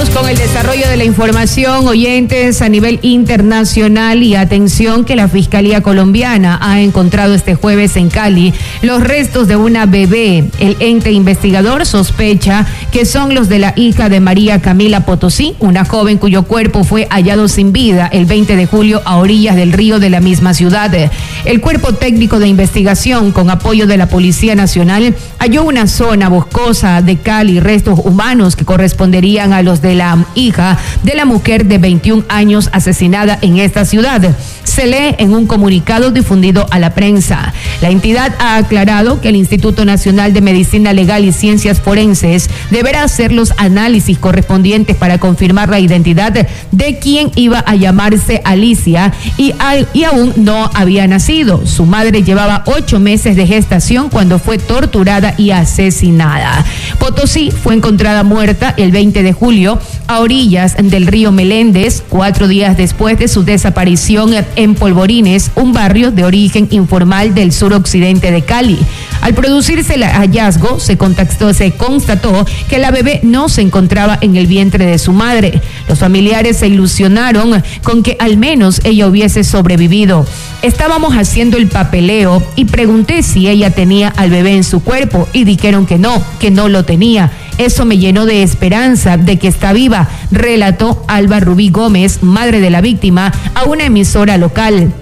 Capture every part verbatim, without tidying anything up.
Vamos con el desarrollo de la información, oyentes, a nivel internacional, y atención que la Fiscalía colombiana ha encontrado este jueves en Cali los restos de una bebé. El ente investigador sospecha que son los de la hija de María Camila Potosí, una joven cuyo cuerpo fue hallado sin vida el veinte de julio a orillas del río de la misma ciudad. El Cuerpo Técnico de Investigación, con apoyo de la Policía Nacional, halló una zona boscosa de Cali restos humanos que corresponderían a los de la hija de la mujer de veintiún años asesinada en esta ciudad. Se lee en un comunicado difundido a la prensa. La entidad ha aclarado que el Instituto Nacional de Medicina Legal y Ciencias Forenses deberá hacer los análisis correspondientes para confirmar la identidad de quien iba a llamarse Alicia y, y aún no había nacido. Su madre llevaba ocho meses de gestación cuando fue torturada y asesinada. Potosí fue encontrada muerta el veinte de julio a orillas del río Meléndez, cuatro días después de su desaparición en Polvorines, un barrio de origen informal del suroccidente de Cali. Al producirse el hallazgo, se contactó, se constató que la bebé no se encontraba en el vientre de su madre. Los familiares se ilusionaron con que al menos ella hubiese sobrevivido. Estábamos haciendo el papeleo y pregunté si ella tenía al bebé en su cuerpo y dijeron que no, que no lo tenía. Eso me llenó de esperanza de que está viva, relató Alba Rubí Gómez, madre de la víctima, a una emisora local.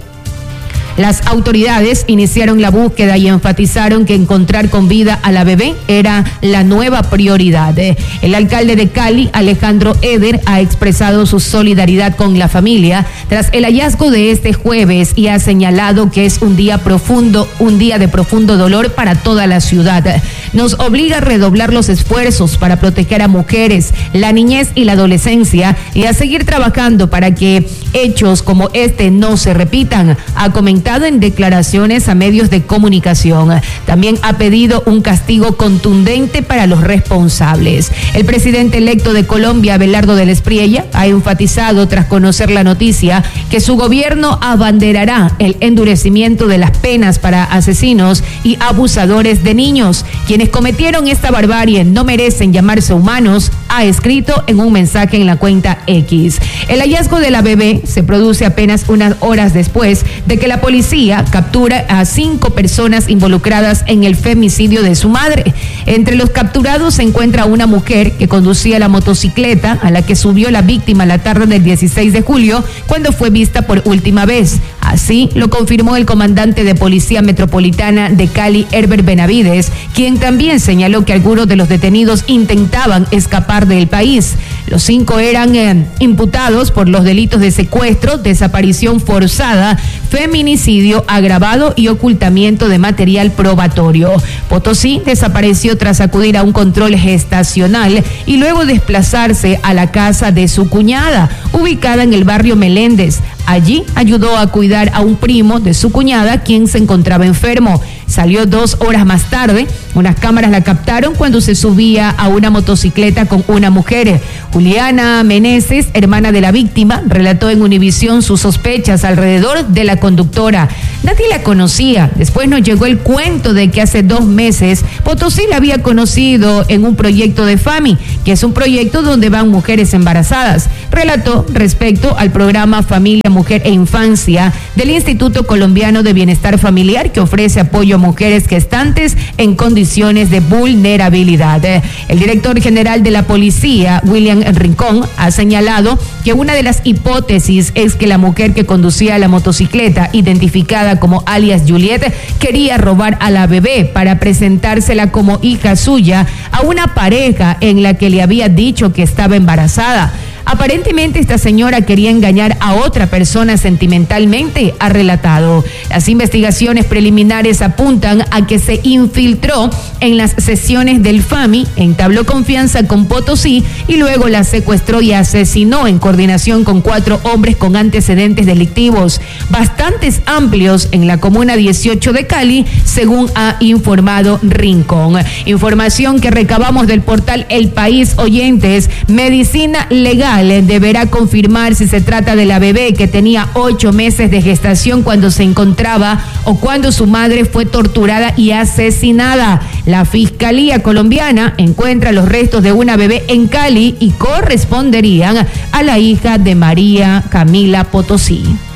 Las autoridades iniciaron la búsqueda y enfatizaron que encontrar con vida a la bebé era la nueva prioridad. El alcalde de Cali, Alejandro Eder, ha expresado su solidaridad con la familia tras el hallazgo de este jueves y ha señalado que es un día profundo, un día de profundo dolor para toda la ciudad. Nos obliga a redoblar los esfuerzos para proteger a mujeres, la niñez y la adolescencia y a seguir trabajando para que hechos como este no se repitan, ha comentado en declaraciones a medios de comunicación. También ha pedido un castigo contundente para los responsables. El presidente electo de Colombia, Abelardo del Espriella, ha enfatizado tras conocer la noticia que su gobierno abanderará el endurecimiento de las penas para asesinos y abusadores de niños. Quienes cometieron esta barbarie no merecen llamarse humanos, ha escrito en un mensaje en la cuenta X. El hallazgo de la bebé se produce apenas unas horas después de que la policía captura a cinco personas involucradas en el femicidio de su madre. Entre los capturados se encuentra una mujer que conducía la motocicleta a la que subió la víctima la tarde del dieciséis de julio, cuando fue vista por última vez. Así lo confirmó el comandante de Policía Metropolitana de Cali, Herbert Benavides, quien también señaló que algunos de los detenidos intentaban escapar del país. Los cinco eran eh, imputados por los delitos de secuestro, desaparición forzada, feminicidio agravado y ocultamiento de material probatorio. Potosí desapareció tras acudir a un control gestacional y luego desplazarse a la casa de su cuñada, ubicada en el barrio Meléndez. Allí ayudó a cuidar a un primo de su cuñada, quien se encontraba enfermo. Salió dos horas más tarde. Unas cámaras la captaron cuando se subía a una motocicleta con una mujer. Juliana Meneses, hermana de la víctima, relató en Univisión sus sospechas alrededor de la conductora. Nadie la conocía. Después nos llegó el cuento de que hace dos meses Potosí la había conocido en un proyecto de FAMI, que es un proyecto donde van mujeres embarazadas. Relató respecto al programa Familia, Mujer e Infancia del Instituto Colombiano de Bienestar Familiar, que ofrece apoyo a mujeres gestantes en condiciones de vulnerabilidad. El director general de la policía, William Rincón, ha señalado que una de las hipótesis es que la mujer que conducía la motocicleta, identificada como alias Juliet, quería robar a la bebé para presentársela como hija suya a una pareja en la que le había dicho que estaba embarazada. Aparentemente esta señora quería engañar a otra persona sentimentalmente, ha relatado. Las investigaciones preliminares apuntan a que se infiltró en las sesiones del FAMI, entabló confianza con Potosí y luego la secuestró y asesinó en coordinación con cuatro hombres con antecedentes delictivos, bastantes amplios en la comuna dieciocho de Cali, según ha informado Rincón. Información que recabamos del portal El País, oyentes. Medicina Legal judicial deberá confirmar si se trata de la bebé que tenía ocho meses de gestación cuando se encontraba o cuando su madre fue torturada y asesinada. La Fiscalía colombiana encuentra los restos de una bebé en Cali y corresponderían a la hija de María Camila Potosí.